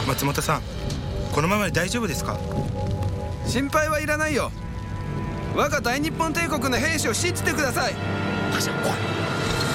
松本さん、このままで大丈夫ですか？ 心配はいらないよ。我が大日本帝国の兵士を信じてください。 パシャ。